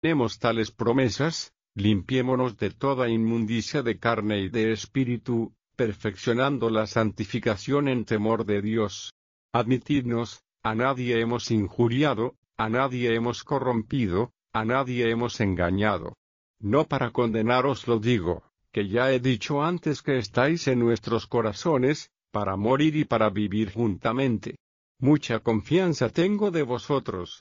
tenemos tales promesas, limpiémonos de toda inmundicia de carne y de espíritu, perfeccionando la santificación en temor de Dios. Admitidnos, a nadie hemos injuriado, a nadie hemos corrompido, a nadie hemos engañado. No para condenaros lo digo, que ya he dicho antes que estáis en nuestros corazones, para morir y para vivir juntamente. Mucha confianza tengo de vosotros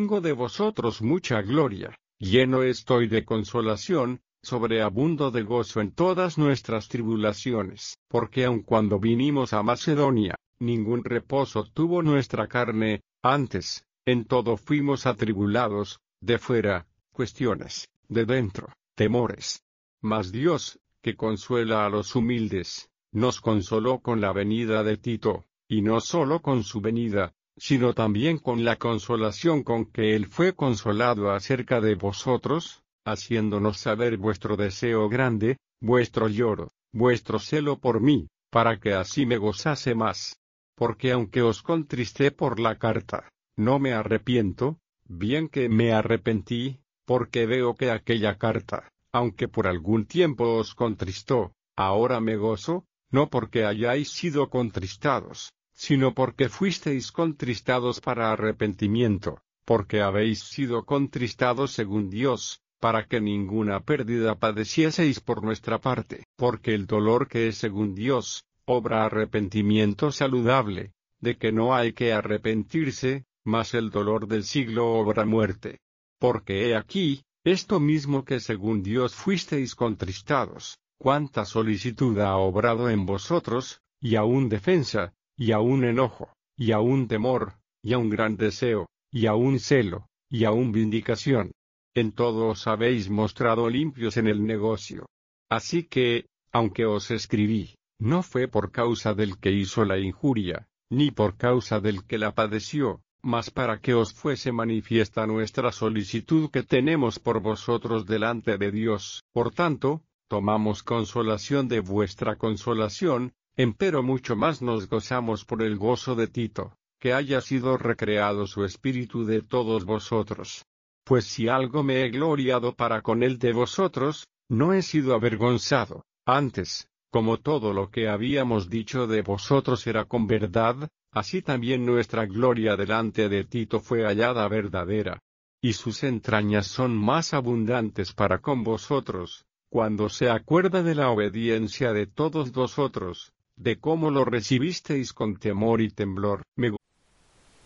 mucha gloria, lleno estoy de consolación, sobreabundo de gozo en todas nuestras tribulaciones, porque aun cuando vinimos a Macedonia, ningún reposo tuvo nuestra carne, antes, en todo fuimos atribulados, de fuera, cuestiones, de dentro, temores. Mas Dios, que consuela a los humildes, nos consoló con la venida de Tito, y no solo con su venida, sino también con la consolación con que él fue consolado acerca de vosotros, haciéndonos saber vuestro deseo grande, vuestro lloro, vuestro celo por mí, para que así me gozase más. Porque aunque os contristé por la carta, no me arrepiento, bien que me arrepentí, porque veo que aquella carta, aunque por algún tiempo os contristó, ahora me gozo, no porque hayáis sido contristados, sino porque fuisteis contristados para arrepentimiento, porque habéis sido contristados según Dios, para que ninguna pérdida padecieseis por nuestra parte, porque el dolor que es según Dios, obra arrepentimiento saludable, de que no hay que arrepentirse, mas el dolor del siglo obra muerte. Porque he aquí, esto mismo que según Dios fuisteis contristados, cuánta solicitud ha obrado en vosotros, y aún defensa, y aún enojo, y aún temor, y aún gran deseo, y aún celo, y aún vindicación. En todo os habéis mostrado limpios en el negocio. Así que, aunque os escribí, no fue por causa del que hizo la injuria, ni por causa del que la padeció, mas para que os fuese manifiesta nuestra solicitud que tenemos por vosotros delante de Dios. Por tanto, tomamos consolación de vuestra consolación, empero mucho más nos gozamos por el gozo de Tito, que haya sido recreado su espíritu de todos vosotros. Pues si algo me he gloriado para con él de vosotros, no he sido avergonzado, antes, como todo lo que habíamos dicho de vosotros era con verdad, así también nuestra gloria delante de Tito fue hallada verdadera. Y sus entrañas son más abundantes para con vosotros, cuando se acuerda de la obediencia de todos vosotros, de cómo lo recibisteis con temor y temblor.